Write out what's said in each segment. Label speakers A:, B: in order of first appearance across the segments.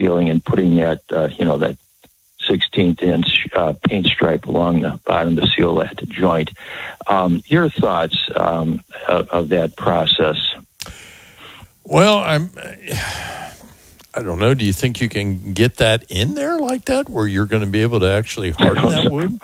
A: sealing and putting that, that 16th inch paint stripe along the bottom to seal that joint. Your thoughts of that process?
B: Well, I don't know. Do you think you can get that in there like that, where you're going to be able to actually harden that wood?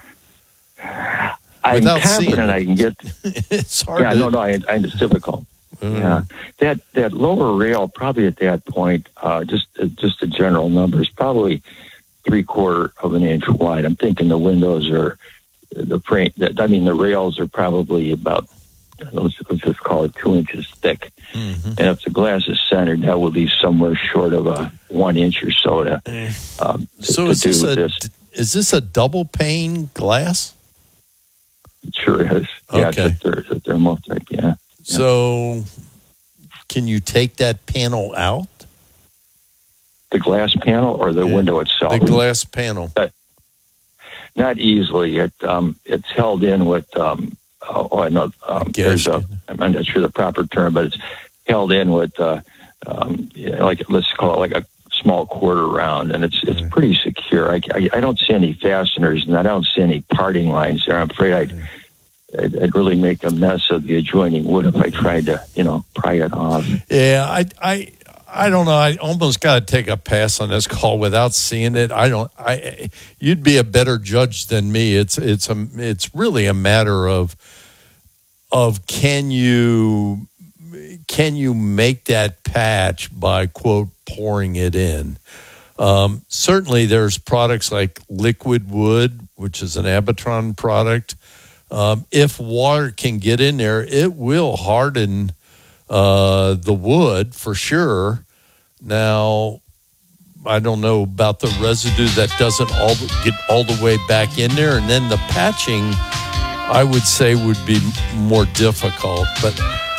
A: I'm confident I can get.
B: It's hard.
A: Yeah, it's difficult. Yeah, that lower rail probably at that point, just the general numbers, probably 3/4 of an inch wide. I'm thinking the windows are the frame. The rails are probably about, let's just call it 2 inches thick. Mm-hmm. And if the glass is centered, that will be somewhere short of a 1 inch or so to
B: so
A: to do this.
B: Is this a double pane glass?
A: It sure is.
B: Okay.
A: Yeah, it's a thermal type, yeah.
B: So can you take that panel out?
A: The glass panel or the window itself?
B: The glass panel.
A: Not easily. It's held in with, I'm not sure the proper term, but it's held in with, let's call it like a small quarter round, and it's pretty secure. I don't see any fasteners, and I don't see any parting lines there. I'm afraid I'd really make a mess of the adjoining wood if I tried to, pry it off. Yeah,
B: I don't know. I almost got to take a pass on this call without seeing it. You'd be a better judge than me. It's really a matter of can you make that patch by, quote, pouring it in. Certainly there's products like Liquid Wood, which is an Abitron product. If water can get in there, it will harden the wood for sure. Now, I don't know about the residue that doesn't get all the way back in there. And then the patching, I would say, would be more difficult. But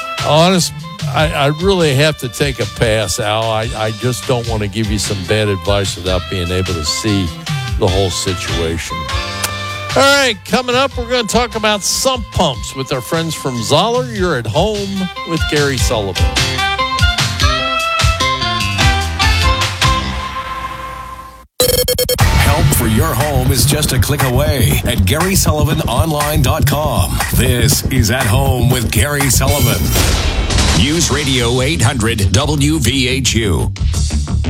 B: I really have to take a pass, Al. I just don't want to give you some bad advice without being able to see the whole situation. All right, coming up, we're going to talk about sump pumps with our friends from Zoller. You're at home with Gary Sullivan.
C: Help for your home is just a click away at GarySullivanOnline.com. This is At Home with Gary Sullivan. News Radio 800 WVHU.